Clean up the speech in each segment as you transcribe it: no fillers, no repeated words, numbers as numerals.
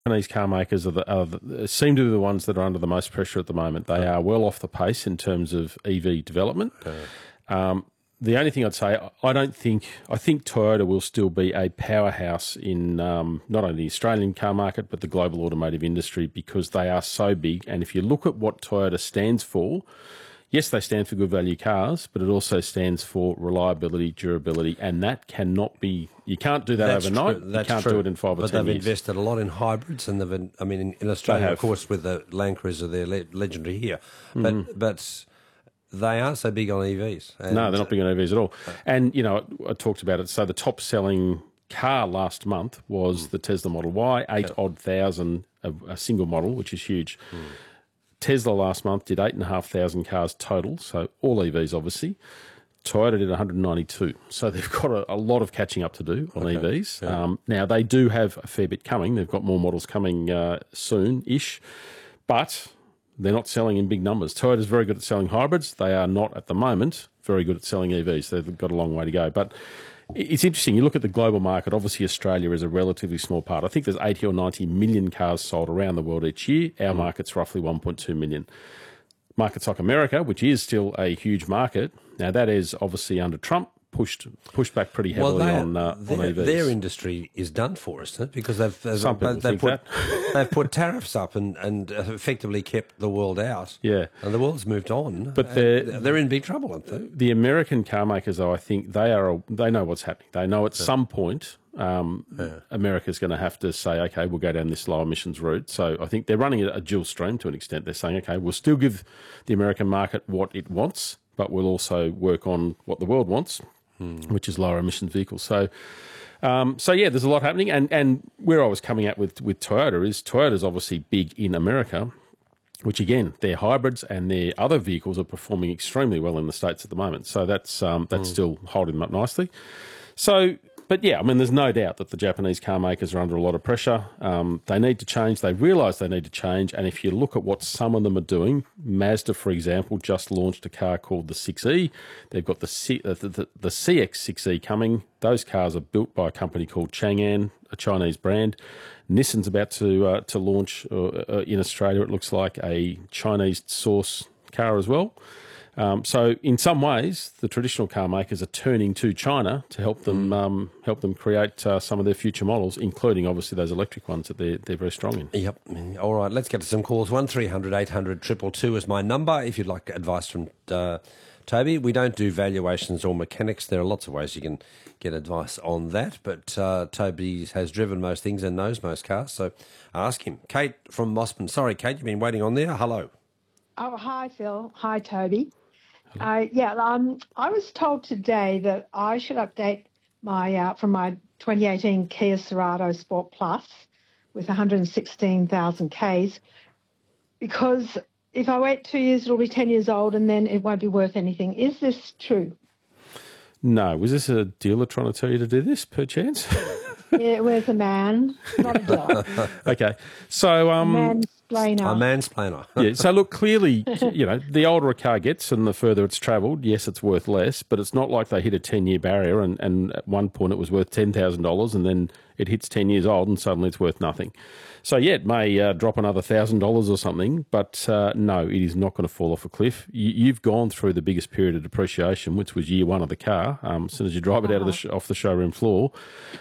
Japanese car makers seem to be the ones that are under the most pressure at the moment. They are well off the pace in terms of EV development. The only thing I'd say, I think Toyota will still be a powerhouse in not only the Australian car market, but the global automotive industry, because they are so big. And if you look at what Toyota stands for, yes, they stand for good value cars, but it also stands for reliability, durability, and that cannot be. You can't do that overnight. You can't do it in 5 or 10 years. But they've invested a lot in hybrids, and in Australia, of course, with the Land Cruiser, they're legendary here. But they aren't so big on EVs. No, they're not big on EVs at all. And I talked about it. So the top selling car last month was the Tesla Model Y, 8,000 a single model, which is huge. Tesla last month did 8,500 cars total, so all EVs obviously. Toyota did 192, so they've got a lot of catching up to do on EVs. Yeah. Now, they do have a fair bit coming. They've got more models coming soon-ish, but they're not selling in big numbers. Toyota's very good at selling hybrids. They are not, at the moment, very good at selling EVs. They've got a long way to go. But it's interesting. You look at the global market, obviously Australia is a relatively small part. I think there's 80 or 90 million cars sold around the world each year. Our market's roughly 1.2 million. Markets like America, which is still a huge market, now that is obviously under Trump, pushed back pretty heavily on EVs. Their industry is done for us, because they've put tariffs up and effectively kept the world out. Yeah, and the world's moved on. But they're in big trouble, aren't they? The American car makers, though, I think they know what's happening. They know at some point America's going to have to say, okay, we'll go down this low emissions route. So I think they're running a dual stream to an extent. They're saying, okay, we'll still give the American market what it wants, but we'll also work on what the world wants, which is lower emissions vehicles. So yeah, there's a lot happening. And where I was coming at with Toyota is Toyota's obviously big in America, which again, their hybrids and their other vehicles are performing extremely well in the States at the moment. So that's still holding them up nicely. So, but yeah, there's no doubt that the Japanese car makers are under a lot of pressure. They need to change. They realise they need to change. And if you look at what some of them are doing, Mazda, for example, just launched a car called the 6E. They've got the CX-6E coming. Those cars are built by a company called Chang'an, a Chinese brand. Nissan's about to launch in Australia, it looks like, a Chinese source car as well. So in some ways, the traditional car makers are turning to China to help them create some of their future models, including obviously those electric ones that they're very strong in. Yep. All right, let's get to some calls. 1300 800 222 is my number if you'd like advice from Toby. We don't do valuations or mechanics. There are lots of ways you can get advice on that, but Toby has driven most things and knows most cars, so ask him. Kate from Mossman. Sorry, Kate, you've been waiting on there. Hello. Oh, hi, Phil. Hi, Toby. I was told today that I should update my from my 2018 Kia Sorento Sport Plus with 116,000 Ks, because if I wait 2 years, it'll be 10 years old and then it won't be worth anything. Is this true? No. Was this a dealer trying to tell you to do this, perchance? Yeah, where's a man? Not a dealer. Okay. So Mansplainer. A mansplainer. Yeah, so look, clearly, the older a car gets and the further it's travelled, yes, it's worth less, but it's not like they hit a 10-year barrier and at one point it was worth $10,000 and then it hits 10 years old and suddenly it's worth nothing. So, yeah, it may drop another $1,000 or something, but no, it is not going to fall off a cliff. You've gone through the biggest period of depreciation, which was year one of the car, as soon as you drive it out of off the showroom floor.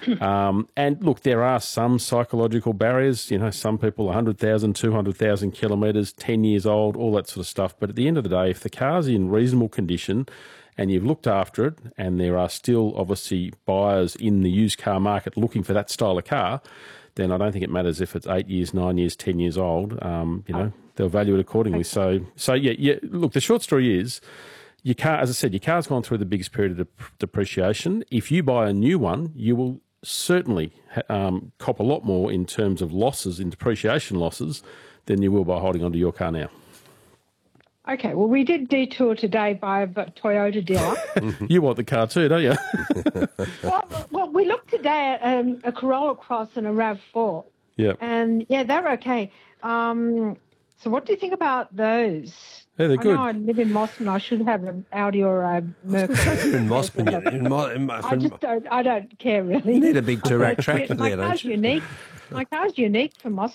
And, look, there are some psychological barriers. Some people 100,000, 200,000 kilometres, 10 years old, all that sort of stuff. But at the end of the day, if the car's in reasonable condition and you've looked after it and there are still obviously buyers in the used car market looking for that style of car, then I don't think it matters if it's 8 years, 9 years, 10 years old. They'll value it accordingly. Okay. So yeah. Look, the short story is, your car, as I said, your car's gone through the biggest period of depreciation. If you buy a new one, you will certainly cop a lot more in terms of losses, in depreciation losses, than you will by holding onto your car now. Okay, well, we did detour today by a Toyota dealer. You want the car too, don't you? well, we looked today at a Corolla Cross and a RAV4. Yeah. And, yeah, they're okay. So what do you think about those? Yeah, they're good. I know I live in Mossman. I should have an Audi or a Mercury. You're in Mossman. I don't care, really. You need a big Touareg tractor there, don't you? My car's unique for Mossman.